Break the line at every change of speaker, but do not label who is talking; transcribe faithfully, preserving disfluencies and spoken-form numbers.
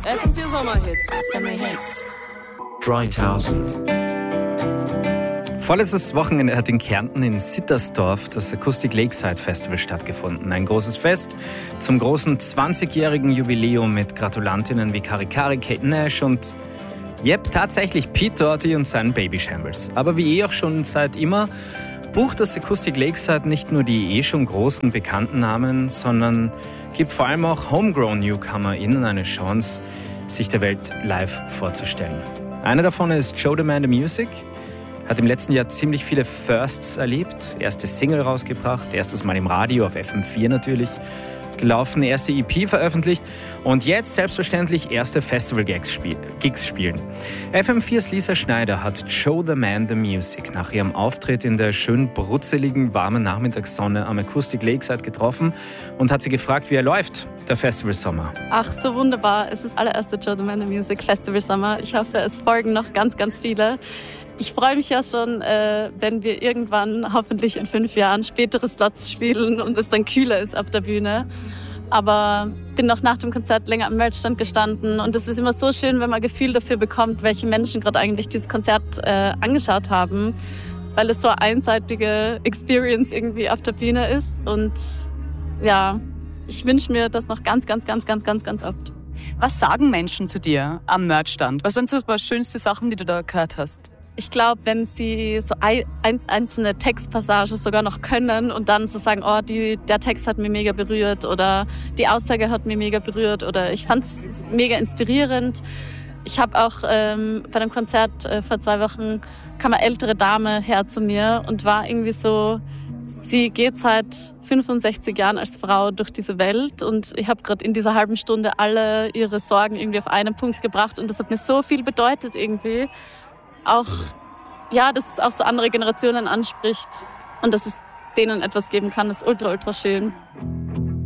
F M vier Sommerhits. Summer Hits.
dreitausend.
Vorletztes Wochenende hat in Kärnten in Sittersdorf das Acoustic Lakeside Festival stattgefunden. Ein großes Fest zum großen zwanzigjährigen Jubiläum mit Gratulantinnen wie Kari Kari, Kate Nash und Jep, tatsächlich Pete Doherty und seinen Baby Shambles. Aber wie eh auch schon seit immer bucht das Acoustic Lakeside nicht nur die eh schon großen bekannten Namen, sondern gibt vor allem auch Homegrown NewcomerInnen eine Chance, sich der Welt live vorzustellen. Einer davon ist Joe the Man the Music. Hat im letzten Jahr ziemlich viele Firsts erlebt. Erste Single rausgebracht, erstes Mal im Radio, auf F M vier natürlich gelaufen, erste E P veröffentlicht und jetzt selbstverständlich erste Festival-Gigs spiel- Gigs spielen. F M viers Lisa Schneider hat Joe the Man the Music nach ihrem Auftritt in der schön brutzeligen, warmen Nachmittagssonne am Acoustic Lakeside getroffen und hat sie gefragt, wie er läuft, der Festivalsommer.
Ach, so wunderbar. Es ist das allererste Joe the Man the Music Festivalsommer. Ich hoffe, es folgen noch ganz, ganz viele. Ich freue mich ja schon, äh, wenn wir irgendwann, hoffentlich in fünf Jahren, spätere Slots spielen und es dann kühler ist auf der Bühne. Aber bin noch nach dem Konzert länger am Merchstand gestanden und es ist immer so schön, wenn man ein Gefühl dafür bekommt, welche Menschen gerade eigentlich dieses Konzert äh, angeschaut haben, weil es so eine einseitige Experience irgendwie auf der Bühne ist und ja, ich wünsche mir das noch ganz, ganz, ganz, ganz, ganz, ganz oft.
Was sagen Menschen zu dir am Merchstand? Was waren so ein paar schönste Sachen, die du da gehört hast?
Ich glaube, wenn sie so ein, einzelne Textpassagen sogar noch können und dann so sagen, oh, die, der Text hat mich mega berührt oder die Aussage hat mich mega berührt oder ich fand es mega inspirierend. Ich habe auch ähm, bei einem Konzert äh, vor zwei Wochen kam eine ältere Dame her zu mir und war irgendwie so, sie geht seit fünfundsechzig Jahren als Frau durch diese Welt und ich habe gerade in dieser halben Stunde alle ihre Sorgen irgendwie auf einen Punkt gebracht und das hat mir so viel bedeutet irgendwie. Auch, ja, dass es auch so andere Generationen anspricht und dass es denen etwas geben kann, ist ultra, ultra schön.